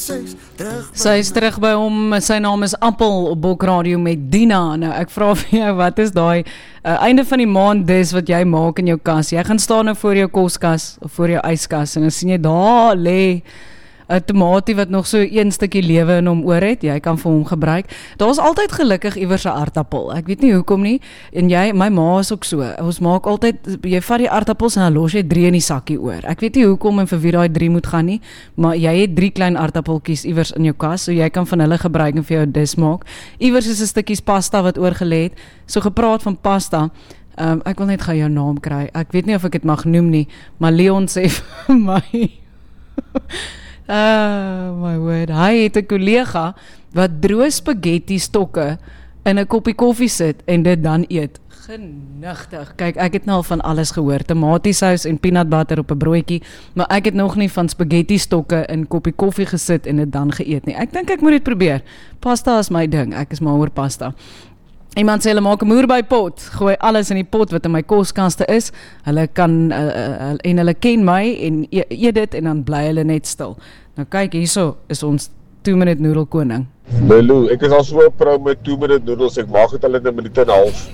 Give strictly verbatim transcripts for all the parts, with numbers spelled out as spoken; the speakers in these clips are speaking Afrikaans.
Sy is terug by hom, sy naam is Appel op Bok Radio met Dina. Nou ek vra vir jou, wat is daai uh, einde van die maand dis wat jy maak in jou kas? Jy gaan staan nou voor jou koskas of voor jou yskas en dan sien jy daar lê 'n tomatie wat nog so een stukkie lewe in hom oor het, jy kan vir hom gebruik. Daar's altyd gelukkig iewers 'n aardappel. Ek weet nie hoekom nie. En jy, my ma is ook so. Ons maak altyd, jy vat die aardappels en dan los jy drie in die sakkie oor. Ek weet nie hoekom en vir wie daai drie moet gaan nie, maar jy het drie klein aardappeltjies iewers in jou kas, so jy kan van hulle gebruik en vir jou dis maak. Iewers is 'n stukkies pasta wat oorgelê het. So gepraat van pasta, um, ek wil net gou jou naam kry. Ek weet nie of ek dit mag noem nie, maar Leon sê vir my Oh my word, hy het 'n kollega wat droë spaghetti stokke in 'n koppie koffie sit en dit dan eet. Genigtig. Kyk, ek het nou al van alles gehoor, tomatiesous en peanut butter op 'n broodjie, maar ek het nog nie van spaghetti stokke in koppie koffie gesit en dit dan geëet nie. Ek dink ek moet dit probeer. Pasta is my ding, ek is maar oor pasta. Iemand sê hulle maak 'n moerbei-pot, gooi alles in die pot wat in my koskaste is, hulle kan, uh, uh, en hulle ken my, en e eet dit, en dan bly hulle net stil. Nou kyk, hierso is ons two minute noodle koning. Lulu, ek is al so 'n pro met two minute noodles, ek maak dit al in 'n minuut en 'n half.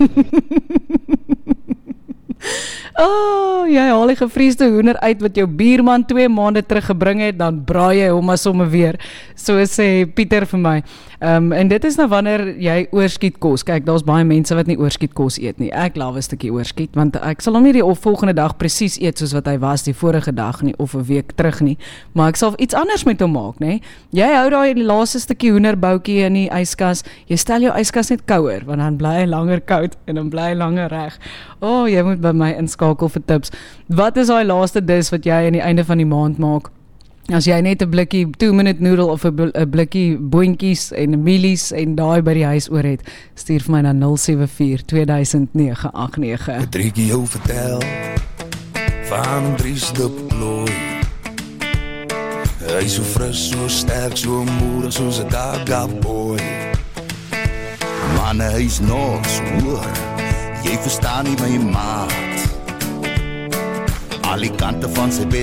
Oh, jy haal die gevriesde hoender uit wat jou buurman twee maande terug gebring het, dan braai jy hom maar sommer weer. So sê Pieter vir my. Um, en dit is nou wanneer jy oorskiet kos. Kyk, daar's baie mense wat nie oorskiet kos eet nie. Ek lawe 'n stukkie oorskiet, want ek sal hom nie die volgende dag presies eet soos wat hy was die vorige dag nie, of 'n week terug nie. Maar ek sal iets anders met hom maak, nê? Jy hou daai laaste stukkie hoenderboutjie in die yskas. Jy stel jou yskas net kouer, want dan bly hy langer koud en dan bly hy langer reg. O, oh, jy moet by my inskakel vir tips. Wat is daai laaste dis wat jy aan die einde van die maand maak? As jy net 'n blikkie two minute noodle of 'n blikkie boontjies en mielies en daai by die huis oor het, stuur vir my na nul sewe vier twee duisend nege agt nege. Ek trek jou vertel van Dries de Plooi. Hy is so fris, so sterk, so moedig soos 'n Gaga boy. Man, hy is nog hoor, jy verstaan nie my maat. Alle kante van sy bed